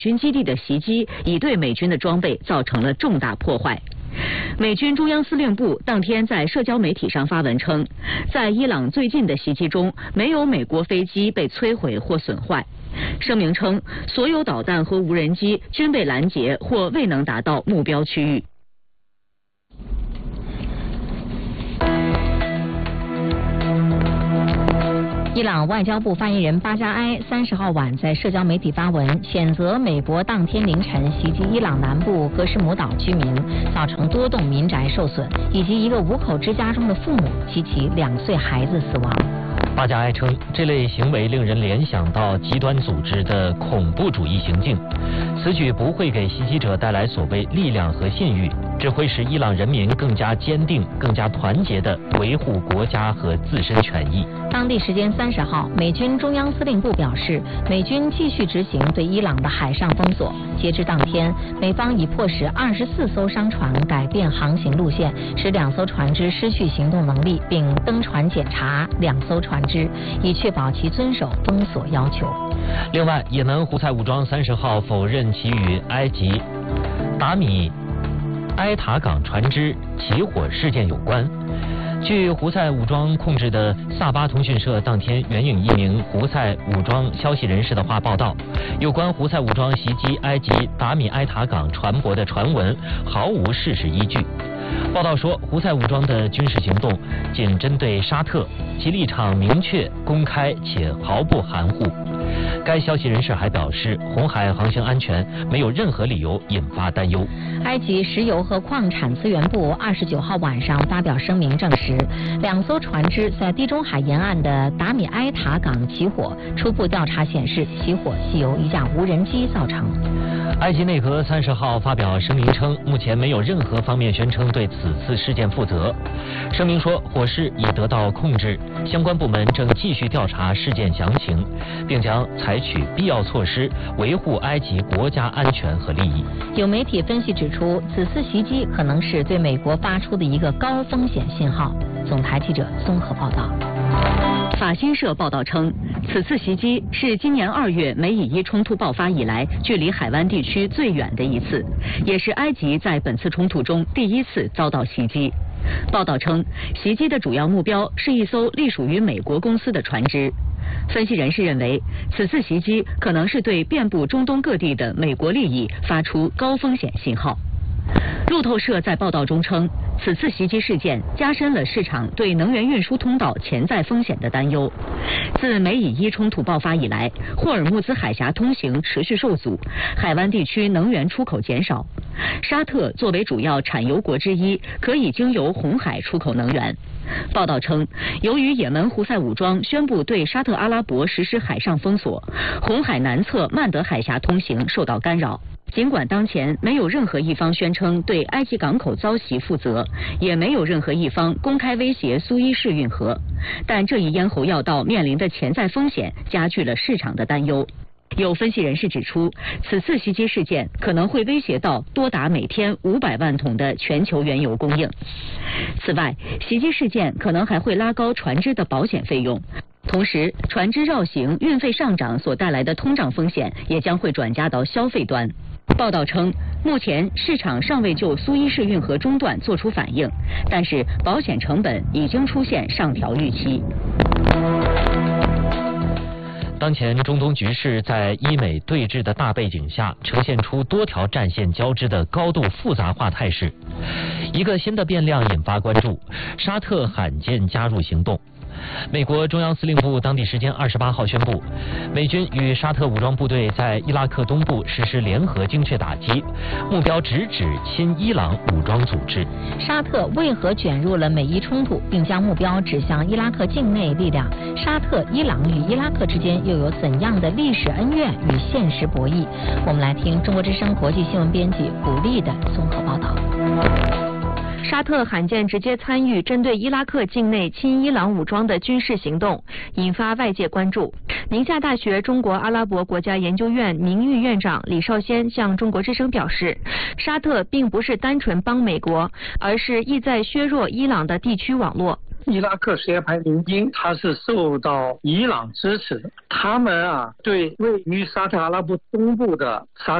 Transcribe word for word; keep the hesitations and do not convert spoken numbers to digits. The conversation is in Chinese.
军基地的袭击已对美军的装备造成了重大破坏。美军中央司令部当天在社交媒体上发文称，在伊朗最近的袭击中，没有美国飞机被摧毁或损坏。声明称，所有导弹和无人机均被拦截或未能达到目标区域。 伊朗外交部发言人巴加埃三十号晚在社交媒体发文，谴责美国当天凌晨袭击伊朗南部格什姆岛居民，造成多栋民宅受损，以及一个五口之家中的父母及其两岁孩子死亡。 巴加埃称，这类行为令人联想到极端组织的恐怖主义行径，此举不会给袭击者带来所谓力量和信誉，只会使伊朗人民更加坚定、更加团结地维护国家和自身权益。 当地时间三十号，美军中央司令部表示，美军继续执行对伊朗的海上封锁。截至当天，美方已迫使二十四艘商船改变航行路线，使两艘船只失去行动能力，并登船检查两艘船只，以确保其遵守封锁要求。 另外，也门胡塞武装三十号否认其与埃及达米埃塔港船只起火事件有关。据胡塞武装控制的萨巴通讯社当天援引一名胡塞武装消息人士的话报道，有关胡塞武装袭击埃及达米埃塔港船舶的传闻毫无事实依据。报道说，胡塞武装的军事行动仅针对沙特，其立场明确、公开且毫不含糊。该消息人士还表示，红海航行安全没有任何理由引发担忧。 埃及石油和矿产资源部二十九号晚上发表声明，证实两艘船只在地中海沿岸的达米埃塔港起火。初步调查显示，起火系由一架无人机造成。 埃及内阁三十号发表声明称，目前没有任何方面宣称对此次事件负责。声明说，火势已得到控制，相关部门正继续调查事件详情，并将采取必要措施维护埃及国家安全和利益。 有媒体分析指出，此次袭击可能是对美国发出的一个高风险信号。总台记者综合报道。 法新社报道称，此次袭击是今年二月美以伊冲突爆发以来距离海湾地区最远的一次，也是埃及在本次冲突中第一次遭到袭击。报道称，袭击的主要目标是一艘隶属于美国公司的船只。分析人士认为，此次袭击可能是对遍布中东各地的美国利益发出高风险信号。路透社在报道中称，此次袭击事件加深了市场对能源运输通道潜在风险的担忧。自美以伊冲突爆发以来，霍尔木兹海峡通行持续受阻，海湾地区能源出口减少。沙特作为主要产油国之一，可以经由红海出口能源。报道称，由于也门胡塞武装宣布对沙特阿拉伯实施海上封锁，红海南侧曼德海峡通行受到干扰。尽管当前没有任何一方宣称对埃及港口遭袭负责，也没有任何一方公开威胁苏伊士运河，但这一咽喉要道面临的潜在风险加剧了市场的担忧。有分析人士指出，此次袭击事件可能会威胁到多达每天五百万桶的全球原油供应。此外，袭击事件可能还会拉高船只的保险费用。同时，船只绕行、运费上涨所带来的通胀风险也将会转嫁到消费端。报道称，目前市场尚未就苏伊士运河中断做出反应，但是保险成本已经出现上调预期。 当前中东局势在伊美对峙的大背景下，呈现出多条战线交织的高度复杂化态势。一个新的变量引发关注，沙特罕见加入行动。美国中央司令部当地时间二十八号宣布，美军与沙特武装部队在伊拉克东部实施联合精确打击，目标直指亲伊朗武装组织。 沙特为何卷入了美伊冲突，并将目标指向伊拉克境内力量？沙特、伊朗与伊拉克之间又有怎样的历史恩怨与现实博弈？我们来听中国之声国际新闻编辑古丽的综合报道。 沙特罕见直接参与针对伊拉克境内亲伊朗武装的军事行动，引发外界关注。宁夏大学中国阿拉伯国家研究院名誉院长李少先向中国之声表示，沙特并不是单纯帮美国，而是意在削弱伊朗的地区网络。 伊拉克什叶派民兵他是受到伊朗支持的，他们啊对位于沙特阿拉伯东部的沙